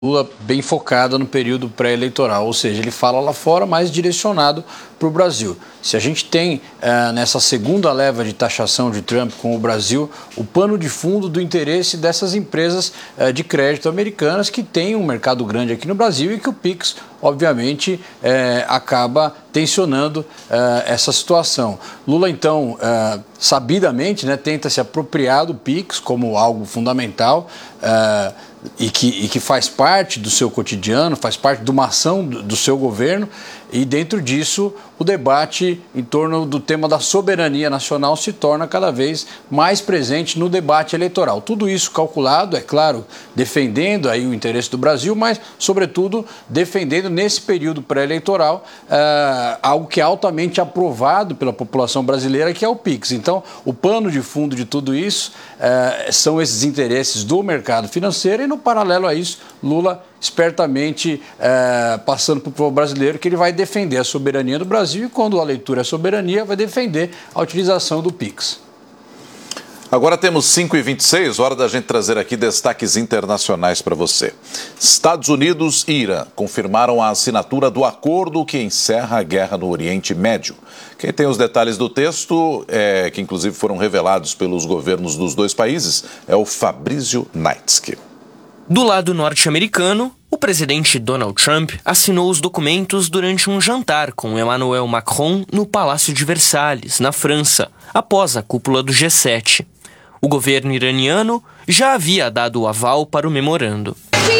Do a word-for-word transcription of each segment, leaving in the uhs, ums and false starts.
Lula bem focada no período pré-eleitoral, ou seja, ele fala lá fora, mas direcionado para o Brasil. Se a gente tem eh, nessa segunda leva de taxação de Trump com o Brasil, o pano de fundo do interesse dessas empresas eh, de crédito americanas que têm um mercado grande aqui no Brasil e que o Pix, obviamente, eh, acaba tensionando eh, essa situação. Lula, então, eh, sabidamente, né, tenta se apropriar do Pix como algo fundamental, eh, E que, e que faz parte do seu cotidiano, faz parte de uma ação do, do seu governo, e dentro disso o debate em torno do tema da soberania nacional se torna cada vez mais presente no debate eleitoral. Tudo isso calculado, é claro, defendendo aí o interesse do Brasil, mas sobretudo defendendo nesse período pré-eleitoral uh, algo que é altamente aprovado pela população brasileira, que é o Pix. Então, o pano de fundo de tudo isso uh, são esses interesses do mercado financeiro e, no paralelo a isso, Lula espertamente eh, passando para o povo brasileiro que ele vai defender a soberania do Brasil e, quando a leitura é soberania, vai defender a utilização do Pix. Agora temos cinco e vinte e seis, hora da gente trazer aqui destaques internacionais para você. Estados Unidos e Irã confirmaram a assinatura do acordo que encerra a guerra no Oriente Médio. Quem tem os detalhes do texto, é, que inclusive foram revelados pelos governos dos dois países, é o Fabrício Naitsky. Do lado norte-americano, o presidente Donald Trump assinou os documentos durante um jantar com Emmanuel Macron no Palácio de Versalhes, na França, após a cúpula do G sete. O governo iraniano já havia dado o aval para o memorando.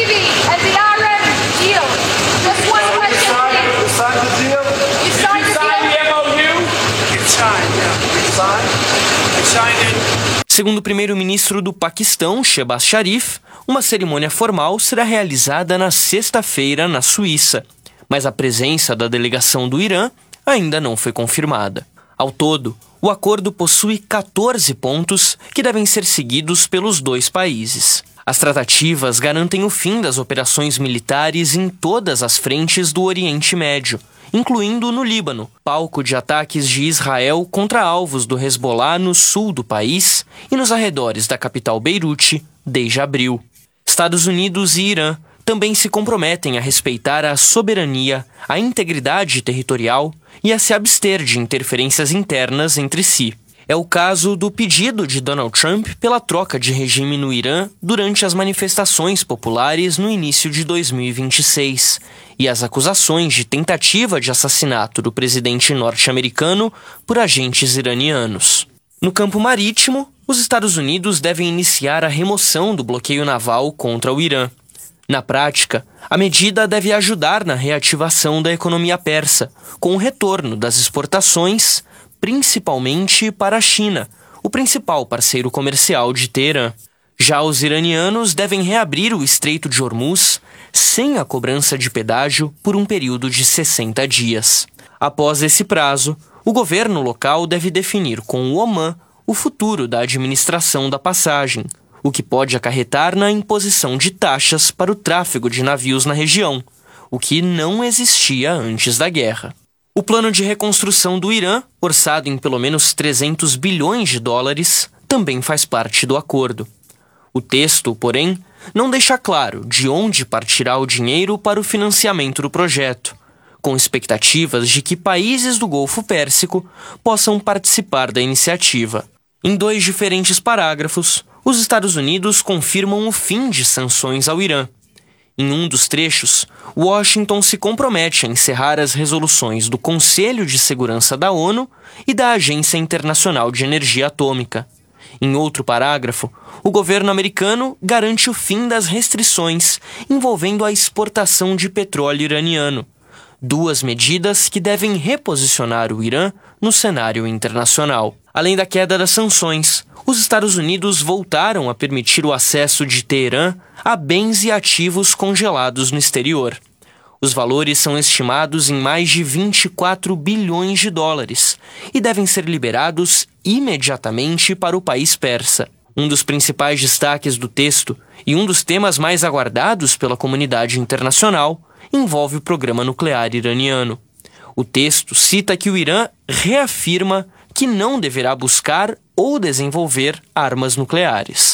Segundo o primeiro-ministro do Paquistão, Shehbaz Sharif, uma cerimônia formal será realizada na sexta-feira na Suíça, mas a presença da delegação do Irã ainda não foi confirmada. Ao todo, o acordo possui quatorze pontos que devem ser seguidos pelos dois países. As tratativas garantem o fim das operações militares em todas as frentes do Oriente Médio, incluindo no Líbano, palco de ataques de Israel contra alvos do Hezbollah no sul do país e nos arredores da capital Beirute desde abril. Estados Unidos e Irã também se comprometem a respeitar a soberania, a integridade territorial e a se abster de interferências internas entre si. É o caso do pedido de Donald Trump pela troca de regime no Irã durante as manifestações populares no início de dois mil e vinte e seis e as acusações de tentativa de assassinato do presidente norte-americano por agentes iranianos. No campo marítimo, os Estados Unidos devem iniciar a remoção do bloqueio naval contra o Irã. Na prática, a medida deve ajudar na reativação da economia persa, com o retorno das exportações, principalmente para a China, o principal parceiro comercial de Teherã. Já os iranianos devem reabrir o Estreito de Hormuz sem a cobrança de pedágio por um período de sessenta dias. Após esse prazo, o governo local deve definir com o Omã o futuro da administração da passagem, o que pode acarretar na imposição de taxas para o tráfego de navios na região, o que não existia antes da guerra. O plano de reconstrução do Irã, orçado em pelo menos trezentos bilhões de dólares, também faz parte do acordo. O texto, porém, não deixa claro de onde partirá o dinheiro para o financiamento do projeto, com expectativas de que países do Golfo Pérsico possam participar da iniciativa. Em dois diferentes parágrafos, os Estados Unidos confirmam o fim de sanções ao Irã. Em um dos trechos, Washington se compromete a encerrar as resoluções do Conselho de Segurança da ONU e da Agência Internacional de Energia Atômica. Em outro parágrafo, o governo americano garante o fim das restrições envolvendo a exportação de petróleo iraniano, duas medidas que devem reposicionar o Irã no cenário internacional. Além da queda das sanções, os Estados Unidos voltaram a permitir o acesso de Teherã a bens e ativos congelados no exterior. Os valores são estimados em mais de vinte e quatro bilhões de dólares e devem ser liberados imediatamente para o país persa. Um dos principais destaques do texto e um dos temas mais aguardados pela comunidade internacional envolve o programa nuclear iraniano. O texto cita que o Irã reafirma que não deverá buscar ou desenvolver armas nucleares.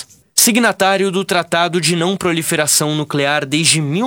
Signatário do Tratado de Não Proliferação Nuclear desde mil